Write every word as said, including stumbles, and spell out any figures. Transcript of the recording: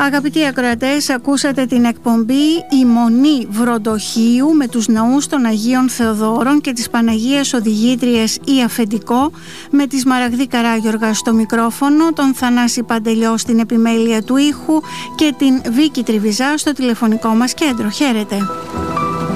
Αγαπητοί ακροατές, ακούσατε την εκπομπή «Η Μονή Βροντοχείου» με τους ναούς των Αγίων Θεοδόρων και της Παναγίας Οδηγήτριας ή Αφεντικό, με τη Σμαραγδή Καράγιοργα στο μικρόφωνο, τον Θανάση Παντελιό στην επιμέλεια του ήχου και την Βίκη Τριβιζά στο τηλεφωνικό μας κέντρο. Χαίρετε.